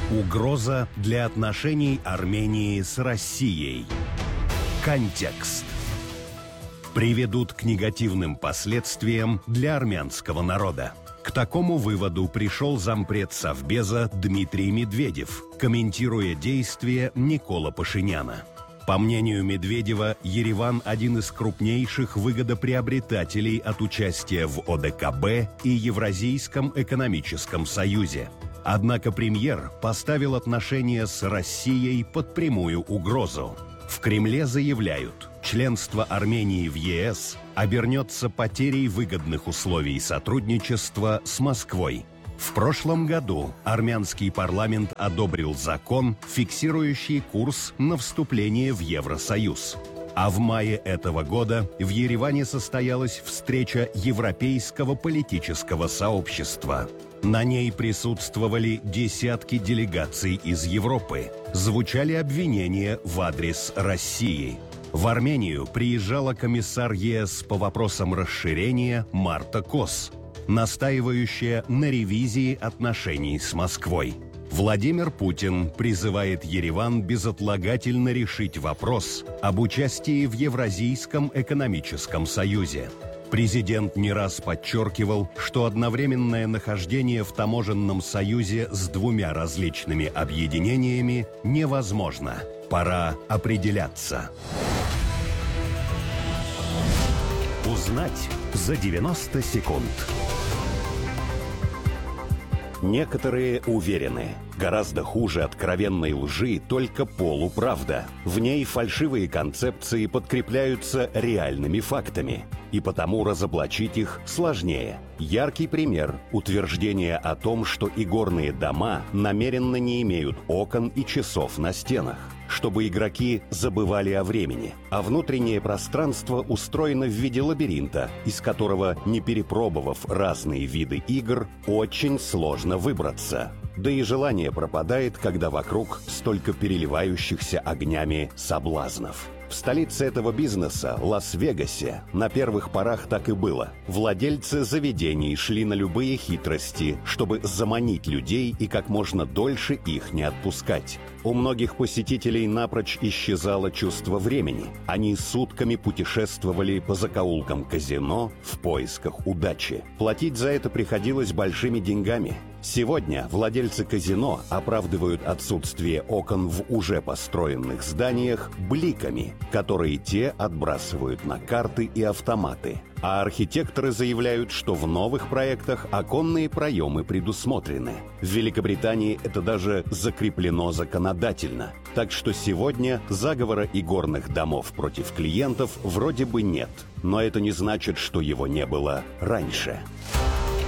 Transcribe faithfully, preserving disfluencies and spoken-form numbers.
Угроза для отношений Армении с Россией. Контекст. Приведут к негативным последствиям для армянского народа. К такому выводу пришел зампред Совбеза Дмитрий Медведев, комментируя действия Никола Пашиняна. По мнению Медведева, Ереван – один из крупнейших выгодоприобретателей от участия в О Д К Б и Евразийском экономическом союзе. Однако премьер поставил отношения с Россией под прямую угрозу. В Кремле заявляют, членство Армении в Е С обернется потерей выгодных условий сотрудничества с Москвой. В прошлом году армянский парламент одобрил закон, фиксирующий курс на вступление в Евросоюз. А в мае этого года в Ереване состоялась встреча Европейского политического сообщества. На ней присутствовали десятки делегаций из Европы. Звучали обвинения в адрес России. В Армению приезжала комиссар Е С по вопросам расширения Марта Кос, настаивающая на ревизии отношений с Москвой. Владимир Путин призывает Ереван безотлагательно решить вопрос об участии в Евразийском экономическом союзе. Президент не раз подчеркивал, что одновременное нахождение в таможенном союзе с двумя различными объединениями невозможно. Пора определяться. Узнать за девяносто секунд. Некоторые уверены, гораздо хуже откровенной лжи только полуправда. В ней фальшивые концепции подкрепляются реальными фактами, и потому разоблачить их сложнее. Яркий пример – утверждение о том, что игорные дома намеренно не имеют окон и часов на стенах, чтобы игроки забывали о времени, а внутреннее пространство устроено в виде лабиринта, из которого, не перепробовав разные виды игр, очень сложно выбраться. Да и желание пропадает, когда вокруг столько переливающихся огнями соблазнов. В столице этого бизнеса, Лас-Вегасе, на первых порах так и было. Владельцы заведений шли на любые хитрости, чтобы заманить людей и как можно дольше их не отпускать. У многих посетителей напрочь исчезало чувство времени. Они сутками путешествовали по закоулкам казино в поисках удачи. Платить за это приходилось большими деньгами. Сегодня владельцы казино оправдывают отсутствие окон в уже построенных зданиях бликами, которые те отбрасывают на карты и автоматы. А архитекторы заявляют, что в новых проектах оконные проемы предусмотрены. В Великобритании это даже закреплено законодательно. Так что сегодня заговора игорных домов против клиентов вроде бы нет. Но это не значит, что его не было раньше.